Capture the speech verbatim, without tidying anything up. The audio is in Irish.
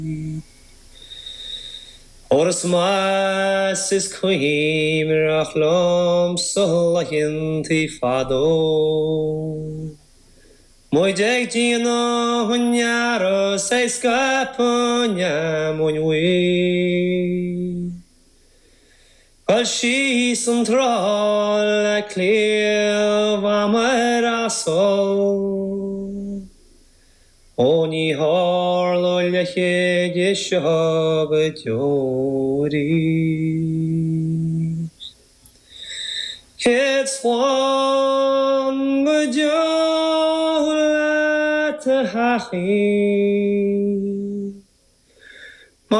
Oras mas is queen rachlom solahin ti fado. Moi jeg gino hunyaro se scaponya monui. Alshi central clear vamaraso. Oni harlo leche yeshab jori. It's one good hachi